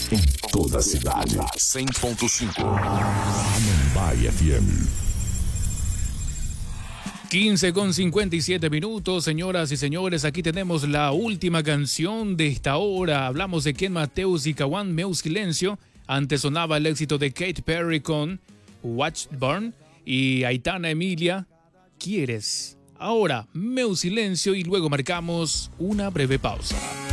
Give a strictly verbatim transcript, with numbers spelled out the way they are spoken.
em toda a cidade. cem ponto cinco. Mumbai F M. quince con cincuenta y siete minutos, señoras y señores, aquí tenemos la última canción de esta hora. Hablamos de Ken Mateus y Kawan, Meu Silencio. Antes sonaba el éxito de Katy Perry con Watchburn y Aitana Emilia, ¿Quieres? Ahora, Meu Silencio, y luego marcamos una breve pausa.